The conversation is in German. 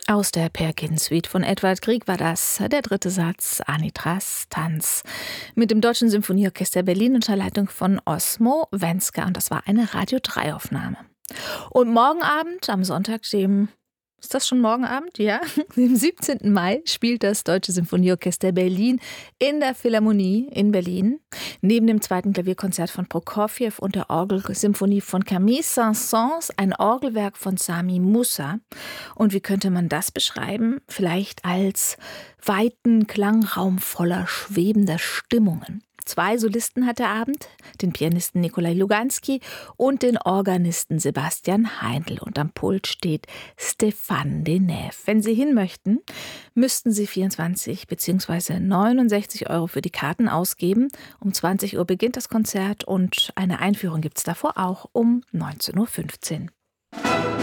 Aus der Perkin-Suite von Edvard Grieg war das der dritte Satz, Anitras Tanz, mit dem Deutschen Symphonieorchester Berlin unter Leitung von Osmo Wenska. Und das war eine Radio-3-Aufnahme. Und morgen Abend, am Sonntag, ist das schon morgen Abend? Ja. Am 17. Mai spielt das Deutsche Symphonieorchester Berlin in der Philharmonie in Berlin. Neben dem zweiten Klavierkonzert von Prokofjew und der Orgelsymphonie von Camille Saint-Saëns ein Orgelwerk von Sami Moussa. Und wie könnte man das beschreiben? Vielleicht als weiten Klangraum voller schwebender Stimmungen. 2 Solisten hat der Abend, den Pianisten Nikolai Luganski und den Organisten Sebastian Heindl. Und am Pult steht Stéphane Denève. Wenn Sie hin möchten, müssten Sie 24 bzw. 69 € für die Karten ausgeben. Um 20 Uhr beginnt das Konzert und eine Einführung gibt es davor auch um 19:15 Uhr.